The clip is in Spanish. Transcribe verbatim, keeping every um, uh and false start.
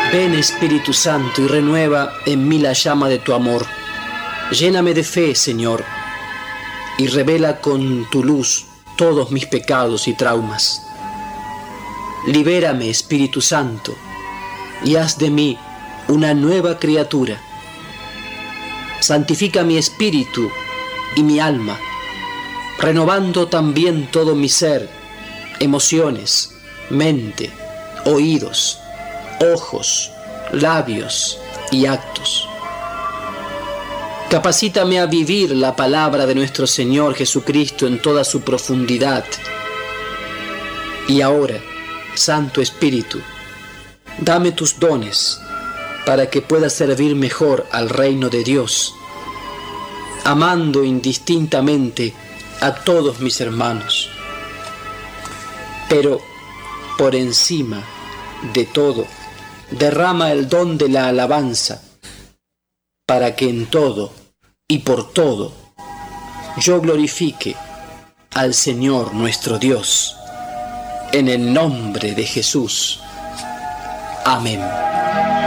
Ven Espíritu Santo y renueva en mí la llama de tu amor. Lléname de fe, Señor, y revela con tu luz todos mis pecados y traumas. Libérame, Espíritu Santo, y haz de mí una nueva criatura. Santifica mi espíritu y mi alma, renovando también todo mi ser, emociones, mente, oídos, ojos, labios y actos. Capacítame a vivir la palabra de nuestro Señor Jesucristo en toda su profundidad. Y ahora, Santo Espíritu, dame tus dones para que pueda servir mejor al reino de Dios, amando indistintamente a todos mis hermanos. Pero, por encima de todo, derrama el don de la alabanza, para que en todo y por todo yo glorifique al Señor nuestro Dios, en el nombre de Jesús. Amén.